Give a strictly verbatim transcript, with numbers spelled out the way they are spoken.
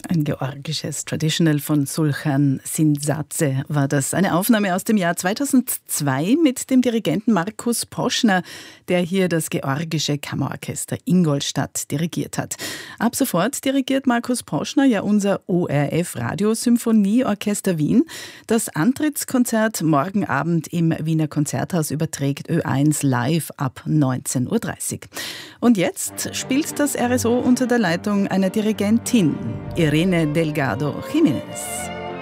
Ein georgisches Traditional von Sulhan Sindzadze war das. Eine Aufnahme aus dem Jahr zweitausendzwei mit dem Dirigenten Markus Poschner, der hier das georgische Kammerorchester Ingolstadt dirigiert hat. Ab sofort dirigiert Markus Poschner ja unser O R F Radiosymphonieorchester Wien. Das Antrittskonzert morgen Abend im Wiener Konzerthaus überträgt Ö eins live ab neunzehn Uhr dreißig. Und jetzt spielt das R S O unter der Leitung einer Dirigentin, Irene Delgado Jiménez.